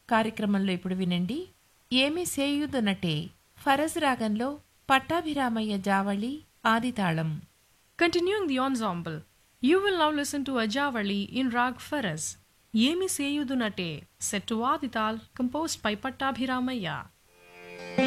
కార్యక్రమంలో ఇప్పుడు వినండి ఏమి సేయుదునటే ఫరజ్ రాగంలో Pattabhiramayya Javali ఆదితాళం. Continuing the ensemble, you will now listen to a Javali in Rag Faraz, Yemi Seyudunate, set to Adital, composed by Pattabhiramaya.